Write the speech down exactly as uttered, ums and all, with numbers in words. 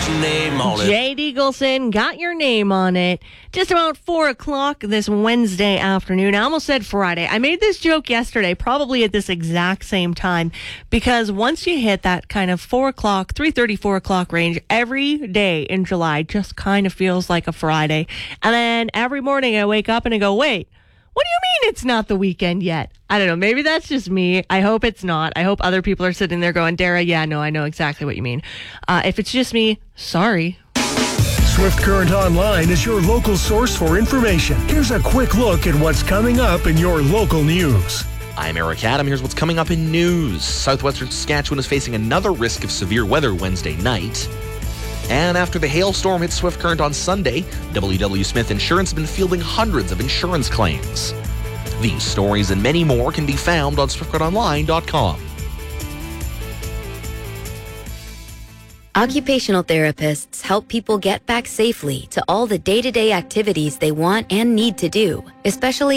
name on it. Jade Eagleson got your name on it. Just about four o'clock this Wednesday afternoon. I almost said Friday. I made this joke yesterday, probably at this exact same time, because once you hit that kind of four o'clock, three thirty, four o'clock range, every day in July just kind of feels like a Friday. And then every morning I wake up and I go, wait, what do you mean it's not the weekend yet? I don't know. Maybe that's just me. I hope it's not. I hope other people are sitting there going, Dara, yeah, no, I know exactly what you mean. Uh, if it's just me, sorry. Swift Current Online is your local source for information. Here's a quick look at what's coming up in your local news. I'm Eric Adam. Here's what's coming up in news. Southwestern Saskatchewan is facing another risk of severe weather Wednesday night. And after the hailstorm hit Swift Current on Sunday, W W Smith Insurance has been fielding hundreds of insurance claims. These stories and many more can be found on swift current online dot com. Occupational therapists help people get back safely to all the day-to-day activities they want and need to do, especially